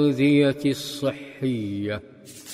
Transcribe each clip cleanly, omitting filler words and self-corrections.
الأغذية الصحية.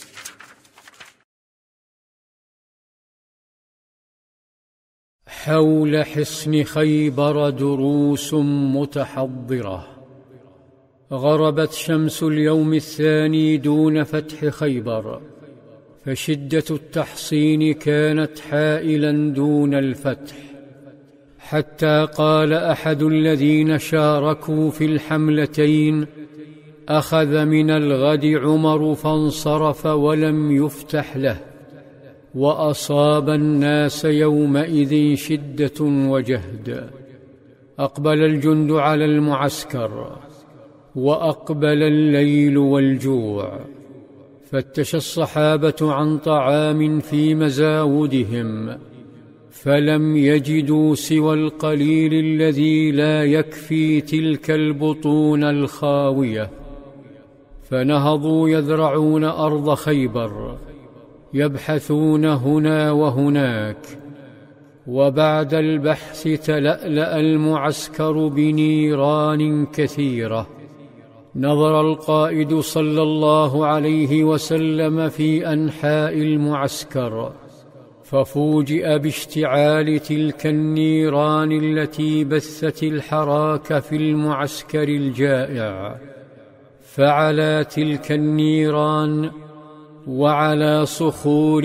حول حصن خيبر دروس متحضرة. غربت شمس اليوم الثاني دون فتح خيبر، فشدة التحصين كانت حائلا دون الفتح، حتى قال أحد الذين شاركوا في الحملتين: أخذ من الغد عمر فانصرف ولم يفتح له. وأصاب الناس يومئذ شدة وجهد. أقبل الجند على المعسكر، وأقبل الليل والجوع، فتش الصحابة عن طعام في مزاودهم، فلم يجدوا سوى القليل الذي لا يكفي تلك البطون الخاوية، فنهضوا يذرعون أرض خيبر، يبحثون هنا وهناك. وبعد البحث تلألأ المعسكر بنيران كثيرة. نظر القائد صلى الله عليه وسلم في أنحاء المعسكر، ففوجئ باشتعال تلك النيران التي بثت الحراك في المعسكر الجائع. فعلى تلك النيران وعلى صخور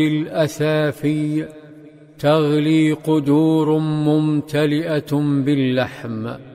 الأثافي تغلي قدور ممتلئة باللحم.